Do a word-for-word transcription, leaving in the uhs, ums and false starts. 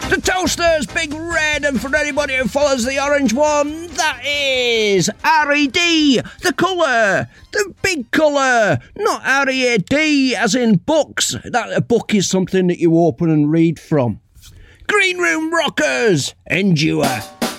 The Toasters, Big Red, and for anybody who follows the orange one, that is R E D, the colour, the big colour, not R E A D as in books. That a book is something that you open and read from. Green Room Rockers, endure.